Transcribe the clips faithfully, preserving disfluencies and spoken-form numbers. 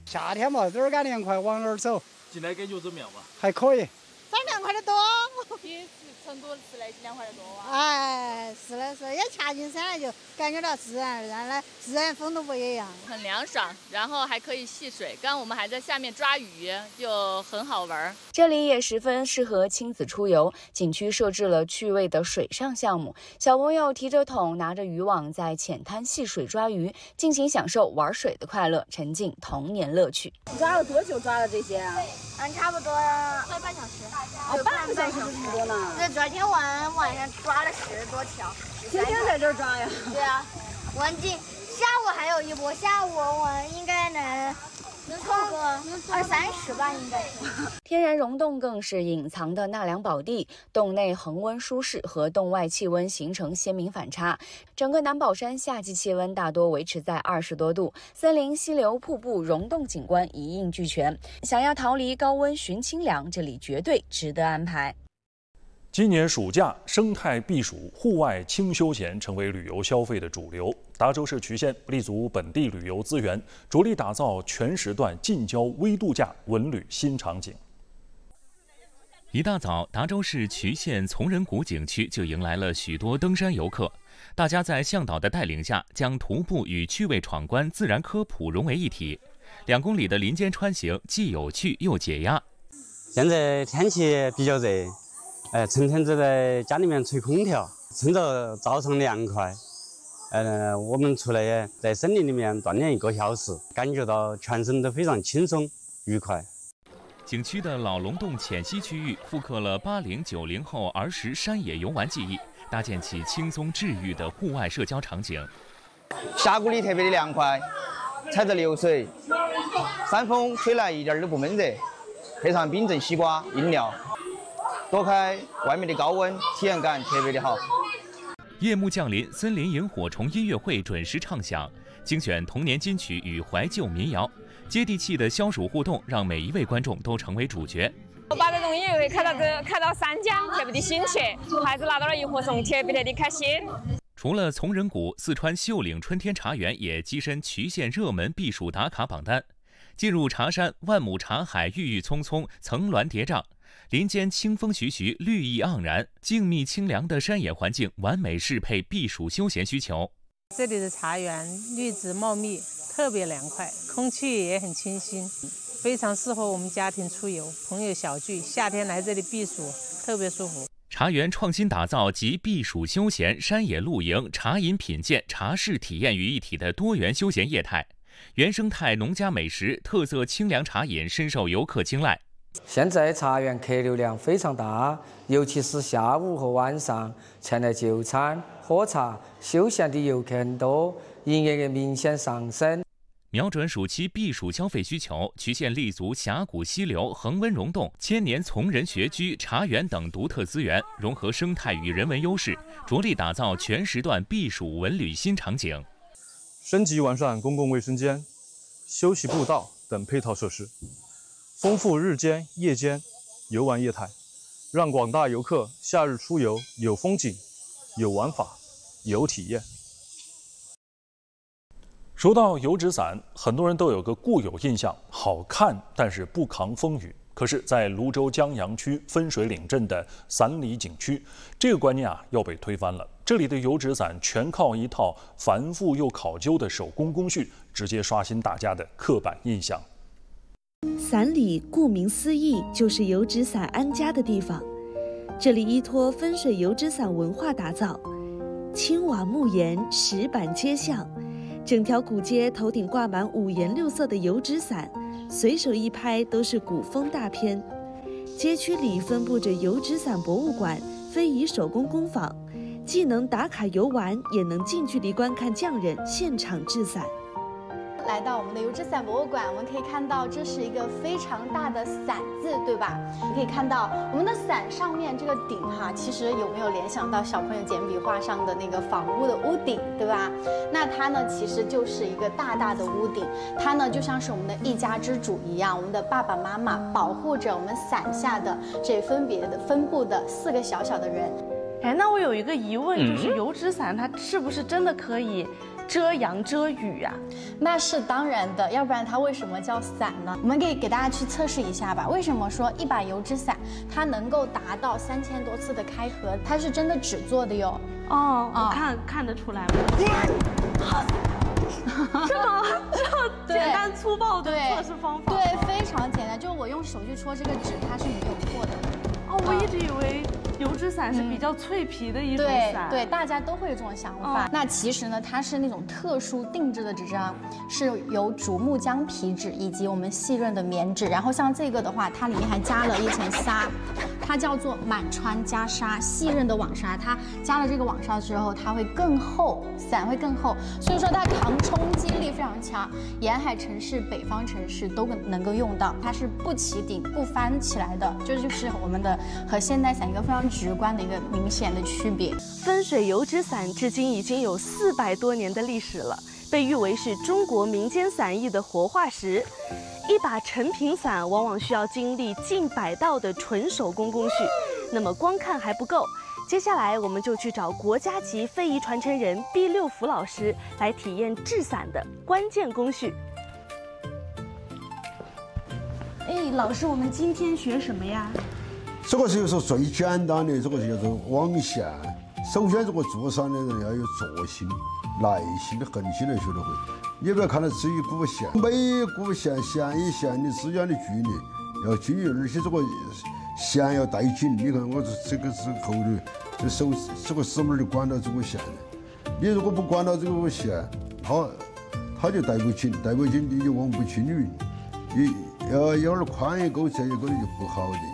夏天嘛，这儿干凉快，往哪儿走？ 进来感觉怎么样嘛？ 还可以。 这儿凉快得多。 比成都市来凉快得多啊。 哎，是的是，也踏进山来就感觉到自然而然的自然风都不一样， 很凉爽，然后还可以戏水。刚刚我们还在下面抓鱼，就很好玩。 这里也十分适合亲子出游，景区设置了趣味的水上项目，小朋友提着桶，拿着渔网在浅滩戏水抓鱼，尽情享受玩水的快乐，沉浸童年乐趣。 你抓了多久抓的这些啊？ 嗯，差不多快半小时。 哦，半个小时这么多呢？ 这昨天晚晚上抓了十多条。 天天在这儿抓呀？ 对啊，我今下午还有一波，下午我应该能能超过二三十吧，应该是。 天然溶洞更是隐藏的纳凉宝地，洞内恒温舒适和洞外气温形成鲜明反差。整个南宝山夏季气温大多维持在二十多度，森林、溪流、瀑布、溶洞景观一应俱全。想要逃离高温寻清凉，这里绝对值得安排。 今年暑假，生态避暑、户外轻休闲成为旅游消费的主流。达州市渠县立足本地旅游资源，着力打造全时段近郊微度假文旅新场景。 一大早，达州市渠县从人谷景区就迎来了许多登山游客。大家在向导的带领下，将徒步与趣味闯关、自然科普融为一体。两公里的林间穿行既有趣又解压。 现在天气比较热。哎，晨晨就在家里面吹空调，趁着早上凉快，呃，我们出来在森林里面锻炼一个小时，感觉到全身都非常轻松愉快。 景区的老龙洞浅溪区域复刻了八零九零后儿时山野游玩记忆，搭建起轻松治愈的户外社交场景。 峡谷里特别的凉快，踩着流水，山风吹来一点都不闷热，配上冰镇西瓜饮料。躲开外面的高温，体验感特别的好。 夜幕降临，森林萤火虫音乐会准时唱响，精选童年金曲与怀旧民谣，接地气的消暑互动，让每一位观众都成为主角。 我把这种音乐会看到这看到三江，特别的新鲜，孩子拿到了萤火虫，特别的开心。 除了从人谷，四川秀岭春天茶园也跻身渠县热门避暑打卡榜单。进入茶山，万亩茶海郁郁葱葱，层峦叠嶂。林间清风徐徐，绿意盎然，静谧清凉的山野环境完美适配避暑休闲需求。 这里的茶园绿植茂密，特别凉快，空气也很清新，非常适合我们家庭出游、朋友小聚。夏天来这里避暑，特别舒服。 茶园创新打造集避暑休闲、山野露营、茶饮品鉴、茶室体验于一体的多元休闲业态，原生态农家美食、特色清凉茶饮深受游客青睐。 现在茶园客流量非常大，尤其是下午和晚上前来就餐、喝茶、休闲的游客很多，营业额明显上升。 瞄准暑期避暑消费需求，渠县立足峡谷溪流、恒温溶洞、千年从人学居、茶园等独特资源，融合生态与人文优势，着力打造全时段避暑文旅新场景。 升级完善公共卫生间、休息步道等配套设施。丰富日间、夜间游玩业态，让广大游客夏日出游有风景、有玩法、有体验。 说到油纸伞，很多人都有个固有印象，好看但是不抗风雨。可是，在泸州江阳区分水岭镇的伞里景区，这个观念啊要被推翻了。这里的油纸伞全靠一套繁复又考究的手工工序，直接刷新大家的刻板印象。 伞里顾名思义就是油纸伞安家的地方，这里依托分水油纸伞文化打造，青瓦木檐、石板街巷，整条古街头顶挂满五颜六色的油纸伞，随手一拍都是古风大片。街区里分布着油纸伞博物馆、非遗手工工坊，既能打卡游玩，也能近距离观看匠人现场制伞。 来到我们的油纸伞博物馆，我们可以看到这是一个非常大的伞字，对吧？你可以看到我们的伞上面这个顶哈，其实有没有联想到小朋友简笔画上的那个房屋的屋顶，对吧？那它呢，其实就是一个大大的屋顶，它呢就像是我们的一家之主一样，我们的爸爸妈妈保护着我们伞下的这分别的分布的四个小小的人。 哎，那我有一个疑问，就是油纸伞它是不是真的可以遮阳遮雨啊？ 那是当然的，要不然它为什么叫伞呢？我们可以给大家去测试一下吧。为什么说一把油纸伞它能够达到三千多次的开合？它是真的纸做的哟。 哦，我看看得出来吗？这么这么简单粗暴的测试方法？ 对，非常简单，就是我用手去戳这个纸，它是没有错的。 哦，我一直以为油纸伞是比较脆皮的一种伞。 对对，大家都会有这种想法。哦、那其实呢，它是那种特殊定制的纸张，是由竹木浆皮纸以及我们细润的棉纸。然后像这个的话，它里面还加了一层纱，它叫做满穿加纱，细润的网纱。它加了这个网纱之后，它会更厚，伞会更厚，所以说它抗冲击力非常强，沿海城市、北方城市都能够用到。它是不起顶、不翻起来的，这就是我们的和现代伞一个非常直观的一个明显的区别。 分水油纸伞至今已经有四百多年的历史了，被誉为是中国民间伞艺的活化石。一把成品伞往往需要经历近百道的纯手工工序，那么光看还不够。接下来我们就去找国家级非遗传承人毕六福老师来体验制伞的关键工序。哎，老师，我们今天学什么呀？ 这个是就是最简单的，这个叫做网线。首先，这个做伞的人要有惰性、耐心的、恒心来学得会。你不要看到只一股线，每一股线线与线的之间的距离要均匀，而且这个线要带紧。你看我这个是后头，这手这个指纹就管到这个线的。你如果不管到这个线，它它就带不紧，带不紧你就往不均匀。你要有点宽一勾，这一勾就不好的。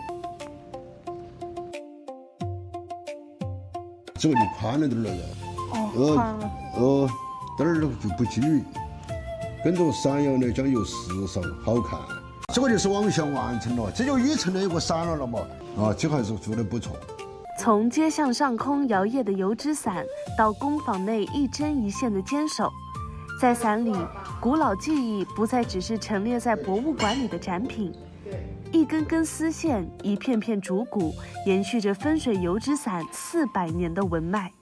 这个就宽了点儿了， 哦，宽了， 哦，点儿就不均匀，跟这个伞样呢讲究时尚好看。这个就是网线完成了，这就已成了一个伞了了嘛。啊，这还是做得不错。 从街巷上空摇曳的油纸伞，到工坊内一针一线的坚守，在伞里，古老技艺不再只是陈列在博物馆里的展品。一根根丝线，一片片竹骨，延续着分水油纸伞四百年的文脉。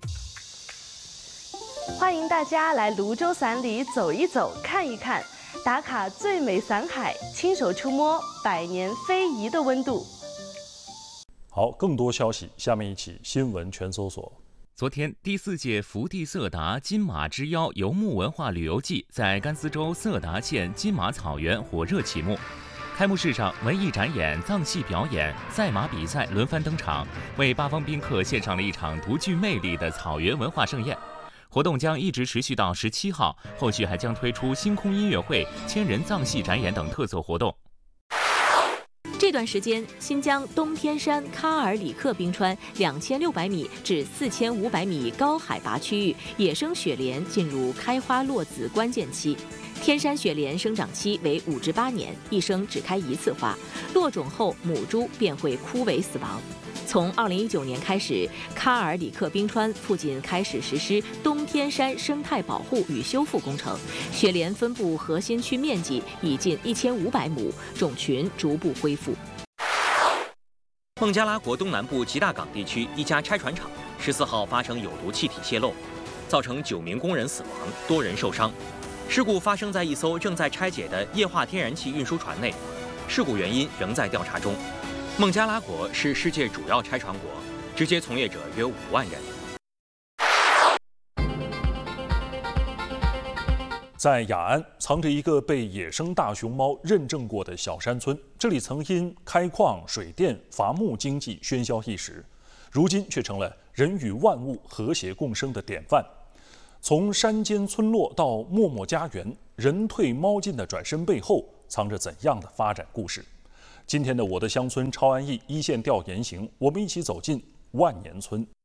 欢迎大家来泸州伞里走一走、看一看，打卡最美伞海，亲手触摸百年非遗的温度。 好，更多消息，下面一起新闻全搜索。 昨天，第四届福地色达金马之邀游牧文化旅游季在甘孜州色达县金马草原火热启幕。开幕式上，文艺展演、藏戏表演、赛马比赛轮番登场，为八方宾客献上了一场独具魅力的草原文化盛宴。活动将一直持续到十七号，后续还将推出星空音乐会、千人藏戏展演等特色活动。 这段时间，新疆东天山喀尔里克冰川两千六百米至四千五百米高海拔区域野生雪莲进入开花落籽关键期。天山雪莲生长期为五至八年，一生只开一次花，落种后母株便会枯萎死亡。从二零一九年开始，喀尔里克冰川附近开始实施东天山生态保护与修复工程，雪莲分布核心区面积已近一千五百亩，种群逐步恢复。 孟加拉国东南部吉大港地区一家拆船厂十四号发生有毒气体泄漏，造成九名工人死亡，多人受伤。事故发生在一艘正在拆解的液化天然气运输船内，事故原因仍在调查中。孟加拉国是世界主要拆船国，直接从业者约五万人。 在雅安，藏着一个被野生大熊猫认证过的小山村，这里曾因开矿、水电、伐木经济喧嚣一时，如今却成了人与万物和谐共生的典范。从山间村落到默默家园，人退猫进的转身背后，藏着怎样的发展故事？今天的我的乡村超安逸一线调研行，我们一起走进万年村。